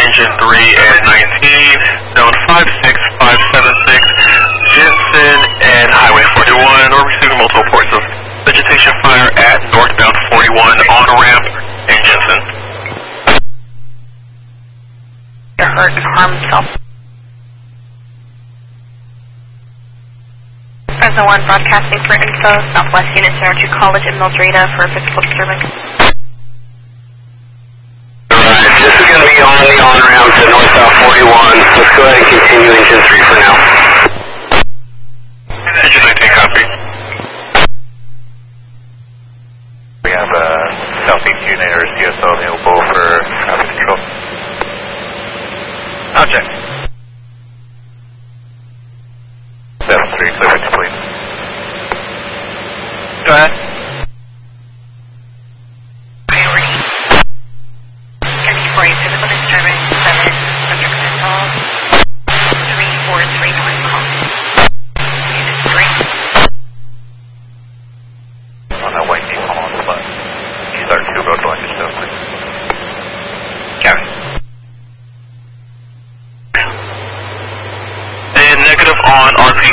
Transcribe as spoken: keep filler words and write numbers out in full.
engine three and nineteen, zone five six five seven six, Jensen and Highway forty-one. We're receiving multiple reports of vegetation fire at northbound forty-one on ramp in Jensen. Hurt and harm himself. Fresno one broadcasting for info, Southwest Unit zero two College in Mildreda for a physical disturbance. Alright, this is going to be on the on-ramp to northbound forty-one. Let's go ahead and continue engine three for now. Engine nineteen, copy. We have a Southeast Unit or C S L available for traffic control. Object. seven three, clear for complete. Go ahead. Priority. thirty-four, physical disturbance, seven, subject control, three four three north call. Unit three. On that white beam, hold on the button. You start two road going to show, please. Gavin. And negative on R P